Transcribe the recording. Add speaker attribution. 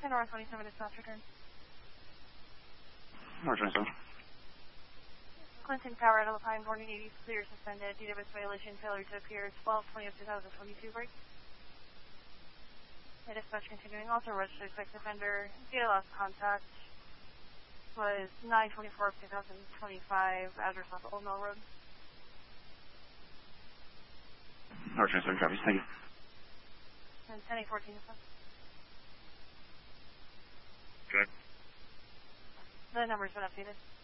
Speaker 1: North 27 dispatch return.
Speaker 2: North 27.
Speaker 1: Clinton Tower at Alpine, boarding 80, clear suspended. DWS violation, failure to appear, 12/20/2022 break. The dispatch continuing, also registered sex offender. Data lost contact was 9/24/2025, address off Old Mill Road.
Speaker 2: North 27 copies, thank you.
Speaker 1: And 10/8/14 dispatch.
Speaker 2: Good.
Speaker 1: The number's been updated.